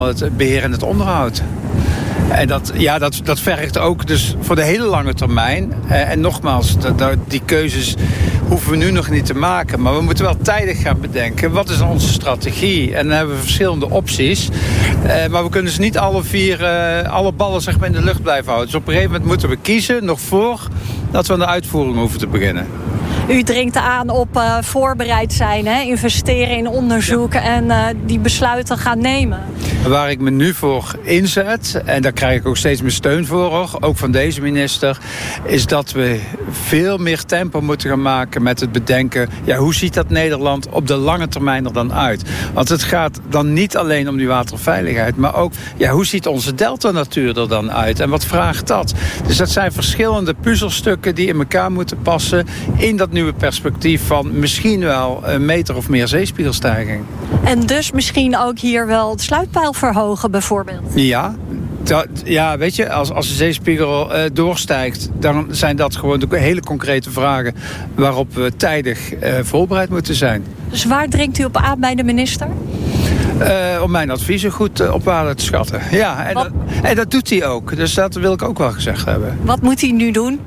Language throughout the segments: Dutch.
het beheer en het onderhoud. En dat vergt ook dus voor de hele lange termijn. En nogmaals, die keuzes hoeven we nu nog niet te maken. Maar we moeten wel tijdig gaan bedenken. Wat is onze strategie? En dan hebben we verschillende opties. Maar we kunnen ze niet alle ballen zeg maar, in de lucht blijven houden. Dus op een gegeven moment moeten we kiezen, nog voor dat we aan de uitvoering hoeven te beginnen. U dringt aan op voorbereid zijn, hè? Investeren in onderzoek en die besluiten gaan nemen. Waar ik me nu voor inzet, en daar krijg ik ook steeds meer steun voor, ook van deze minister, is dat we veel meer tempo moeten gaan maken met het bedenken, hoe ziet dat Nederland op de lange termijn er dan uit? Want het gaat dan niet alleen om die waterveiligheid, maar ook, hoe ziet onze delta-natuur er dan uit? En wat vraagt dat? Dus dat zijn verschillende puzzelstukken die in elkaar moeten passen in dat nieuwe perspectief van misschien wel een meter of meer zeespiegelstijging. En dus misschien ook hier wel het sluitpeil verhogen bijvoorbeeld? Ja, weet je, als de zeespiegel doorstijgt, dan zijn dat gewoon de hele concrete vragen waarop we tijdig voorbereid moeten zijn. Dus waar dringt u op aan bij de minister? Om mijn adviezen goed op waarde te schatten. Ja, en dat doet hij ook. Dus dat wil ik ook wel gezegd hebben. Wat moet hij nu doen?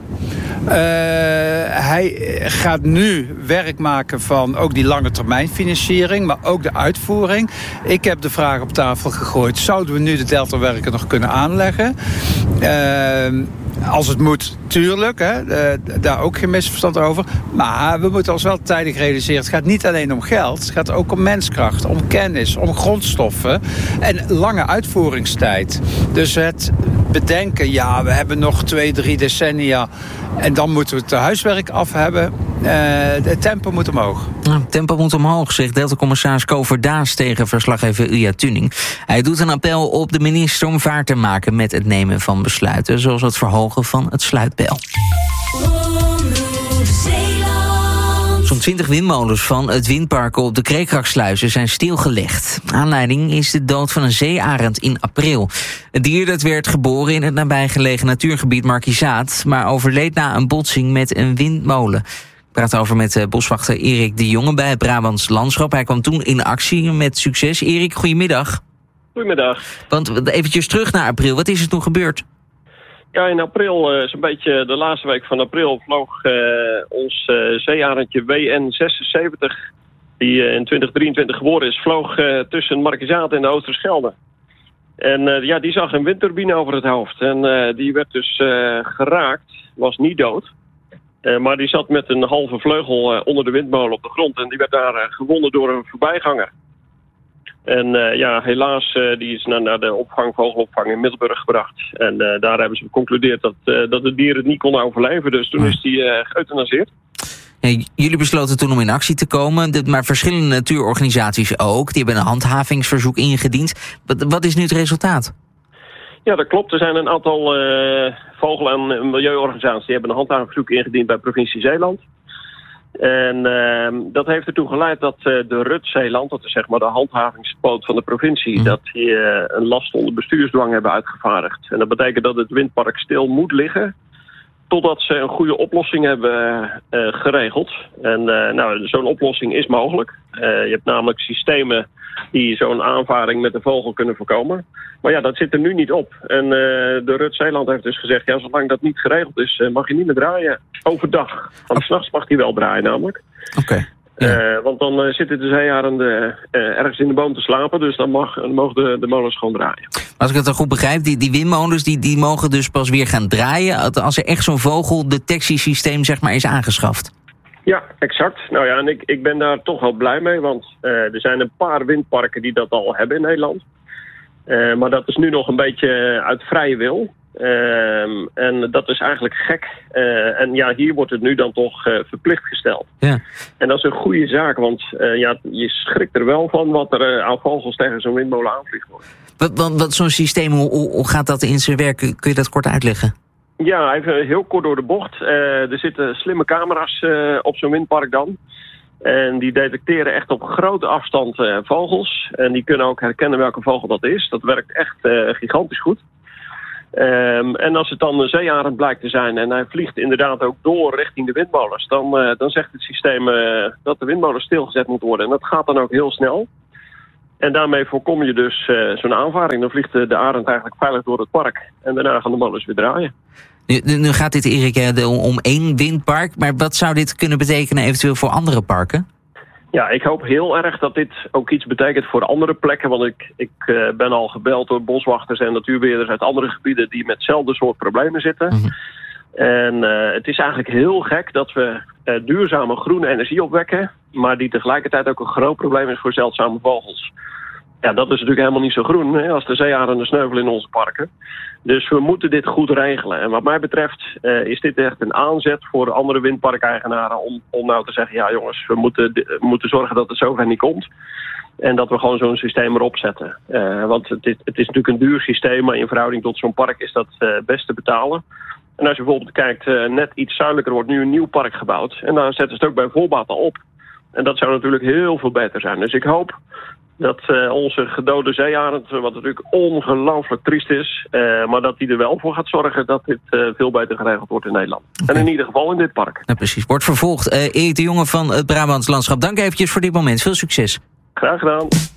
Hij gaat nu werk maken van ook die lange termijn financiering, maar ook de uitvoering. Ik heb de vraag op tafel gegooid, zouden we nu de deltawerken nog kunnen aanleggen? Als het moet, tuurlijk, hè, daar ook geen misverstand over. Maar we moeten ons wel tijdig realiseren. Het gaat niet alleen om geld. Het gaat ook om menskracht, om kennis, om grondstoffen. En lange uitvoeringstijd. Dus het bedenken, we hebben nog 2-3 decennia. En dan moeten we het huiswerk af hebben. Het tempo moet omhoog. Het tempo moet omhoog, zegt Delta-commissaris Co Verdaas tegen verslaggever Ilja Tuning. Hij doet een appel op de minister om vaart te maken met het nemen van besluiten, zoals het verhogen van het sluitpeil. Zo'n 20 windmolens van het windpark op de Kreekraksluizen zijn stilgelegd. Aanleiding is de dood van een zeearend in april. Het dier dat werd geboren in het nabijgelegen natuurgebied Markizaat, maar overleed na een botsing met een windmolen. Ik praat over met boswachter Erik de Jonge bij het Brabants Landschap. Hij kwam toen in actie met succes. Erik, goedemiddag. Goedemiddag. Want eventjes terug naar april. Wat is er toen gebeurd? Ja, in april, zo'n beetje de laatste week van april, vloog ons zeearendje WN76, die in 2023 geboren is, vloog tussen Markizaat en de Oosterschelde. En die zag een windturbine over het hoofd. En die werd dus geraakt, was niet dood. Maar die zat met een halve vleugel onder de windmolen op de grond. En die werd daar gewonden door een voorbijganger. En helaas, die is naar de vogelopvang in Middelburg gebracht. En daar hebben ze geconcludeerd dat het dier het niet kon overleven. Dus toen is die geëuthanaseerd. Ja, jullie besloten toen om in actie te komen, maar verschillende natuurorganisaties ook. Die hebben een handhavingsverzoek ingediend. Wat is nu het resultaat? Ja, dat klopt. Er zijn een aantal vogel- en milieuorganisaties die hebben een handhavingsverzoek ingediend bij provincie Zeeland. En dat heeft ertoe geleid dat de RUT Zeeland, dat is zeg maar de handhavingspoot van de provincie, dat die een last onder bestuursdwang hebben uitgevaardigd. En dat betekent dat het windpark stil moet liggen totdat ze een goede oplossing hebben geregeld. En zo'n oplossing is mogelijk. Je hebt namelijk systemen die zo'n aanvaring met de vogel kunnen voorkomen. Maar dat zit er nu niet op. En de RUT Zeeland heeft dus gezegd, zolang dat niet geregeld is, mag je niet meer draaien overdag. Want 's nachts mag hij wel draaien namelijk. Oké. Want dan zitten de zeearenden ergens in de boom te slapen, dus dan mogen de molens gewoon draaien. Als ik het dan goed begrijp, die windmolens die mogen dus pas weer gaan draaien als er echt zo'n vogeldetectiesysteem zeg maar is aangeschaft. Ja, exact. Nou ja, en ik ben daar toch wel blij mee, want er zijn een paar windparken die dat al hebben in Nederland. Maar dat is nu nog een beetje uit vrije wil. En dat is eigenlijk gek. Hier wordt het nu dan toch verplicht gesteld. Ja. En dat is een goede zaak, want je schrikt er wel van wat er aan vogels tegen zo'n windmolen aanvliegt wordt. Wat zo'n systeem, hoe gaat dat in zijn werk? Kun je dat kort uitleggen? Ja, even heel kort door de bocht. Er zitten slimme camera's op zo'n windpark dan. En die detecteren echt op grote afstand vogels. En die kunnen ook herkennen welke vogel dat is. Dat werkt echt gigantisch goed. En als het dan een zeearend blijkt te zijn en hij vliegt inderdaad ook door richting de windmolens, dan zegt het systeem dat de windmolens stilgezet moet worden. En dat gaat dan ook heel snel. En daarmee voorkom je dus zo'n aanvaring. Dan vliegt de arend eigenlijk veilig door het park. En daarna gaan de molens weer draaien. Nu gaat dit, Erik, om 1 windpark. Maar wat zou dit kunnen betekenen eventueel voor andere parken? Ja, ik hoop heel erg dat dit ook iets betekent voor andere plekken. Want ik ben al gebeld door boswachters en natuurbeheerders uit andere gebieden die met hetzelfde soort problemen zitten. Mm-hmm. En het is eigenlijk heel gek dat we duurzame groene energie opwekken, maar die tegelijkertijd ook een groot probleem is voor zeldzame vogels. Ja, dat is natuurlijk helemaal niet zo groen, hè, als de zeearenden sneuvelen in onze parken. Dus we moeten dit goed regelen. En wat mij betreft is dit echt een aanzet voor andere windparkeigenaren om nou te zeggen, ja jongens, we moeten zorgen dat het zover niet komt. En dat we gewoon zo'n systeem erop zetten. Want het is natuurlijk een duur systeem, maar in verhouding tot zo'n park is dat best te betalen. En als je bijvoorbeeld kijkt, net iets zuidelijker wordt nu een nieuw park gebouwd. En daar zetten ze het ook bij voorbaat al op. En dat zou natuurlijk heel veel beter zijn. Dus ik hoop dat onze gedode zeearend, wat natuurlijk ongelooflijk triest is, maar dat die er wel voor gaat zorgen dat dit veel beter geregeld wordt in Nederland. Okay. En in ieder geval in dit park. Ja, precies. Wordt vervolgd. Erik de Jonge van het Brabants Landschap, dank eventjes voor dit moment. Veel succes. Graag gedaan.